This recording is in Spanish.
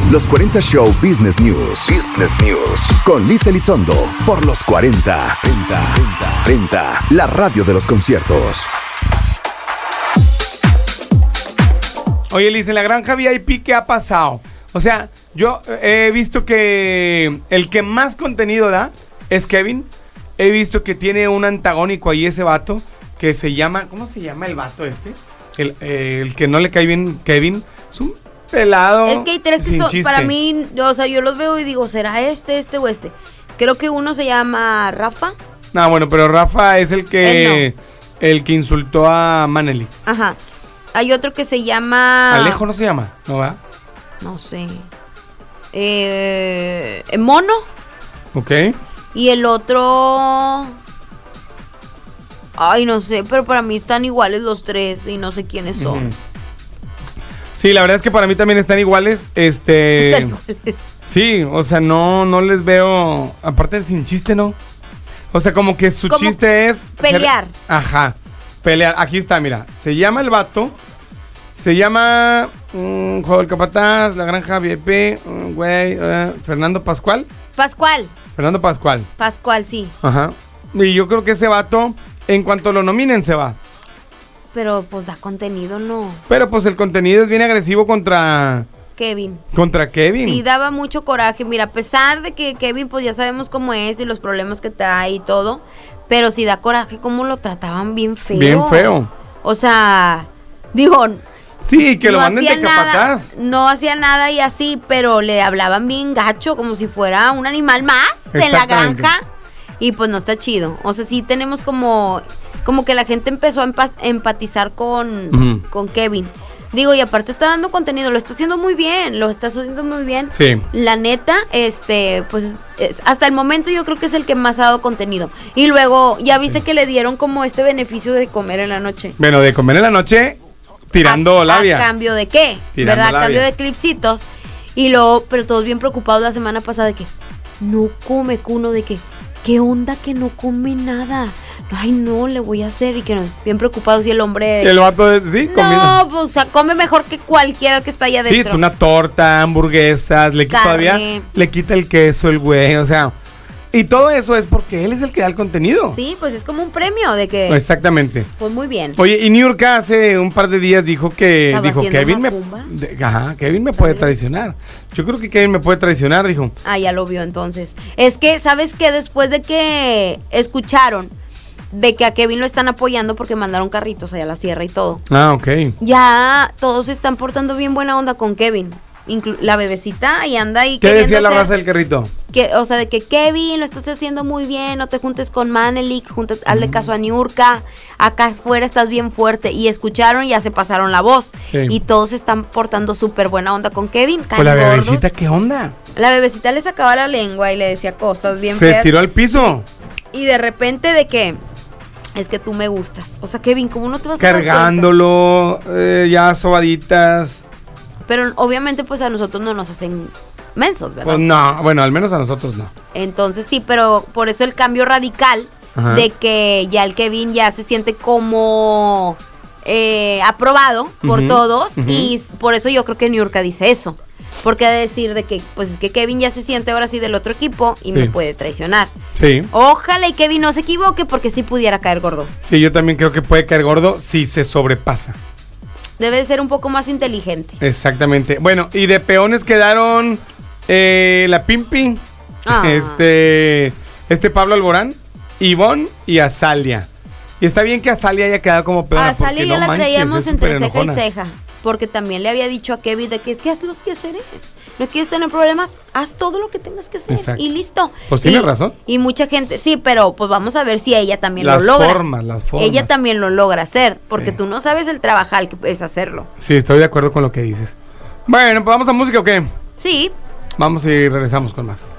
Los 40 Show Business News. Business News. Con Liz Elizondo. Por los 40. 30. La radio de los conciertos. Oye, Liz, en la granja VIP, ¿qué ha pasado? O sea, yo he visto que el que más contenido da es Kevin. He visto que tiene un antagónico ahí ese vato que se llama... ¿Cómo se llama el vato este? El que no le cae bien Kevin. Es un pelado. Es que hay tres que para mí, o sea, yo los veo y digo, ¿será este o este? Creo que uno se llama Rafa. No, bueno, pero Rafa es el que insultó a Maneli. Ajá. Hay otro que se llama... Alejo no se llama, ¿no va? No sé. Mono. Ok. Y el otro... Ay, no sé, pero para mí están iguales los tres y no sé quiénes son. Uh-huh. Sí, la verdad es que para mí también están iguales. Están iguales. Sí, o sea, no les veo... Aparte sin chiste, ¿no? O sea, como que su chiste es... Pelear. Ajá, pelear. Aquí está, mira. Se llama el vato... Se llama Juego del Capataz, La Granja VIP, Fernando Pascual. Fernando Pascual. Pascual, sí. Ajá. Y yo creo que ese vato, en cuanto lo nominen, se va. Pero pues da contenido, ¿no? Pero pues el contenido es bien agresivo contra Kevin. Sí, daba mucho coraje. Mira, a pesar de que Kevin, pues ya sabemos cómo es y los problemas que trae y todo, pero sí da coraje cómo lo trataban bien feo. Bien feo. O sea, digo... Sí, que lo manden de capataz. No hacía nada y así, pero le hablaban bien gacho, como si fuera un animal más en la granja. Y pues no está chido. O sea, sí tenemos como que la gente empezó a empatizar con Kevin. Digo, y aparte está dando contenido, lo está haciendo muy bien. Sí. La neta, pues hasta el momento yo creo que es el que más ha dado contenido. Y luego, ya viste que le dieron como este beneficio de comer en la noche. Bueno, de comer en la noche... Tirando labia. ¿A cambio de qué? Tirando ¿verdad? labia. A cambio de clipsitos. Pero todos bien preocupados la semana pasada de que no come Kuno, de que ¿qué onda que no come nada? Ay, no, le voy a hacer. Y que no, bien preocupados y el hombre... El vato sí, comiendo. No, pues o sea, come mejor que cualquiera que está allá adentro. Sí, una torta, hamburguesas, todavía le quita el queso el güey, o sea... Y todo eso es porque él es el que da el contenido. Sí, pues es como un premio de que... Exactamente. Pues muy bien. Oye, y Niurka hace un par de días dijo Kevin me puede traicionar. Yo creo que Kevin me puede traicionar, dijo. Ah, ya lo vio entonces. Es que, ¿sabes qué? Después de que escucharon de que a Kevin lo están apoyando porque mandaron carritos allá a la sierra y todo. Ah, ok. Ya todos se están portando bien buena onda con Kevin. La bebecita y anda ahí. ¿Qué decía la raza del carrito? O sea, de que Kevin, lo estás haciendo muy bien, no te juntes con Manelik, hazle caso a Niurka, acá afuera estás bien fuerte. Y escucharon y ya se pasaron la voz. Sí. Y todos se están portando súper buena onda con Kevin. Pues la bebecita, ¿qué onda? La bebecita le sacaba la lengua y le decía cosas bien feas. Se tiró al piso. Y de repente de que... Es que tú me gustas. O sea, Kevin, ¿cómo no te vas a cargándolo, ya sobaditas... Pero obviamente pues a nosotros no nos hacen mensos, ¿verdad? Pues no, bueno, al menos a nosotros no. Entonces sí, pero por eso el cambio radical de que ya el Kevin ya se siente como aprobado por todos y por eso yo creo que Niurka dice eso. Porque ha de decir de que pues es que Kevin ya se siente ahora sí del otro equipo y me puede traicionar. Sí. Ojalá y Kevin no se equivoque porque sí pudiera caer gordo. Sí, yo también creo que puede caer gordo si se sobrepasa. Debe de ser un poco más inteligente. Exactamente. Bueno, y de peones quedaron la Pimpi, este Pablo Alborán, Ivonne y Azalia. Y está bien que Azalia haya quedado como peona. Azalia ya la traíamos entre ceja y ceja. Porque también le había dicho a Kevin de que es que haz los quehaceres. No quieres tener problemas, haz todo lo que tengas que hacer. Exacto. Y listo. Pues tiene razón. Y mucha gente, sí, pero pues vamos a ver si ella también lo logra. Las formas. Ella también lo logra hacer, porque tú no sabes el trabajar que es hacerlo. Sí, estoy de acuerdo con lo que dices. Bueno, pues vamos a música, ¿o qué? Sí. Vamos y regresamos con más.